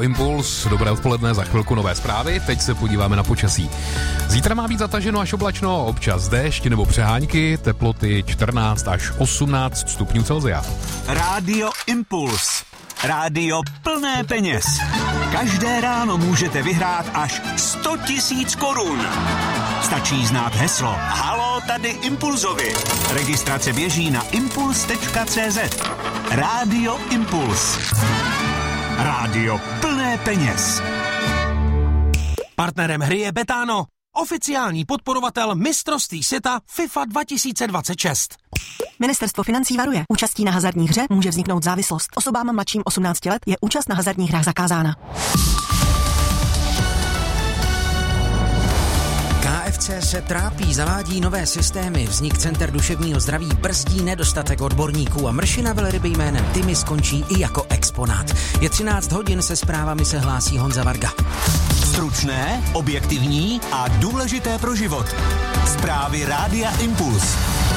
Impuls. Dobré odpoledne, za chvilku nové zprávy. Teď se podíváme na počasí. Zítra má být zataženo až oblačno, občas déšť nebo přehánky, teploty 14 až 18 stupňů Celsia. Rádio Impuls. Rádio plné peněz. Každé ráno můžete vyhrát až 100 000 korun. Stačí znát heslo Haló, tady Impulzovi. Registrace běží na impuls.cz. Rádio Impuls. Rádio plné peněz. Partnerem hry je Betano, oficiální podporovatel mistrovství světa FIFA 2026. Ministerstvo financí varuje. Účastí na hazardní hře může vzniknout závislost. Osobám mladším 18 let je účast na hazardních hrách zakázána. KFC se trápí, zavádí nové systémy, vznik center duševního zdraví brzdí nedostatek odborníků a mršina velryby jménem Timmy skončí i jako exponát. Je 13 hodin, se zprávami se hlásí Honza Varga. Stručné, objektivní a důležité pro život. Zprávy Rádia Impuls.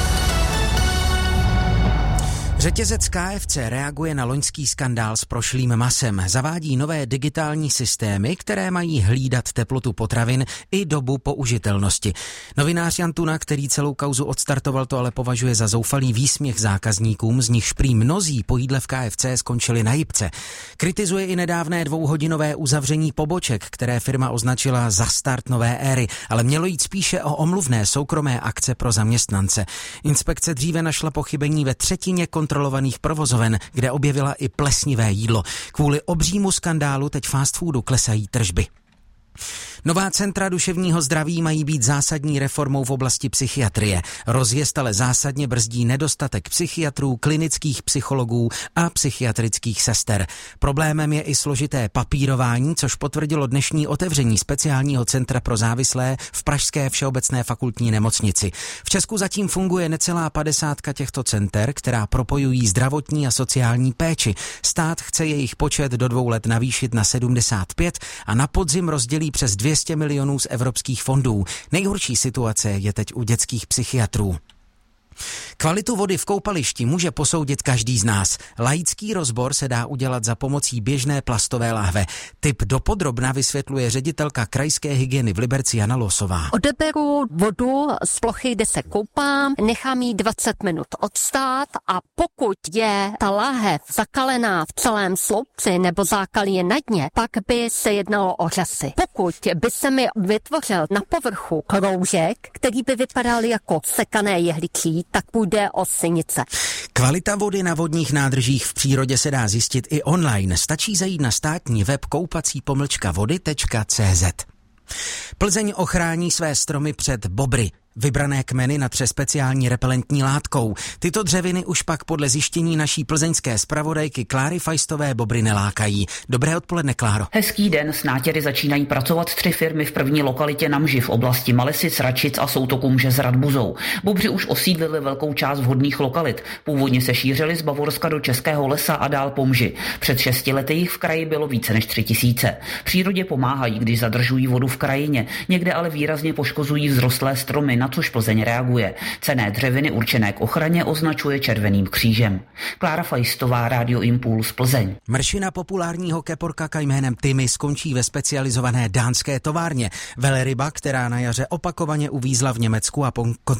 Řetězec KFC reaguje na loňský skandál s prošlým masem. Zavádí nové digitální systémy, které mají hlídat teplotu potravin i dobu použitelnosti. Novinář Jan Tuna, který celou kauzu odstartoval, to ale považuje za zoufalý výsměch zákazníkům, z nichž prý mnozí po jídle v KFC skončili na jipce. Kritizuje i nedávné 2hodinové uzavření poboček, které firma označila za start nové éry, ale mělo jít spíše o omluvné soukromé akce pro zaměstnance. Inspekce dříve našla pochybení ve třetině kontrolovaných provozoven, kde objevila i plesnivé jídlo. Kvůli obřímu skandálu teď fast foodu klesají tržby. Nová centra duševního zdraví mají být zásadní reformou v oblasti psychiatrie. Rozjezd ale zásadně brzdí nedostatek psychiatrů, klinických psychologů a psychiatrických sester. Problémem je i složité papírování, což potvrdilo dnešní otevření speciálního centra pro závislé v pražské Všeobecné fakultní nemocnici. V Česku zatím funguje necelá 50 těchto center, která propojují zdravotní a sociální péči. Stát chce jejich počet do 2 let navýšit na 75 a na podzim rozdělí přes 200 milionů z evropských fondů. Nejhorší situace je teď u dětských psychiatrů. Kvalitu vody v koupališti může posoudit každý z nás. Laický rozbor se dá udělat za pomocí běžné plastové lahve. Tip dopodrobna vysvětluje ředitelka krajské hygieny v Liberci Jana Losová. Odeberu vodu z plochy, kde se koupám, nechám jí 20 minut odstát a pokud je ta láhev zakalená v celém sloupci nebo zákalí je na dně, pak by se jednalo o řasy. Pokud by se mi vytvořil na povrchu kroužek, který by vypadal jako sekané jehličí, tak půjde o sinice. Kvalita vody na vodních nádržích v přírodě se dá zjistit i online. Stačí zajít na státní web koupací-vody.cz. Plzeň ochrání své stromy před bobry. Vybrané kmeny natře speciální repelentní látkou. Tyto dřeviny už pak podle zjištění naší plzeňské zpravodajky Kláry Fajstové bobry nelákají. Dobré odpoledne, Kláro. Hezký den, s nátěry začínají pracovat 3 firmy v první lokalitě na Mži v oblasti Malesic, Račic a soutoku Mže s Radbuzou. Bobři už osídlili velkou část vhodných lokalit. Původně se šířili z Bavorska do Českého lesa a dál po Mži. Před 6 lety jich v kraji bylo více než 3000. Přírodě pomáhají, když zadržují vodu v krajině, někde ale výrazně poškozují vzrostlé stromy, na což Plzeň reaguje. Cenné dřeviny určené k ochraně označuje Červeným křížem. Klára Fajstová, Rádio Impuls, Plzeň. Mršina populárního keporkaka jménem Timmy skončí ve specializované dánské továrně. Velryba, která na jaře opakovaně uvízla v Německu a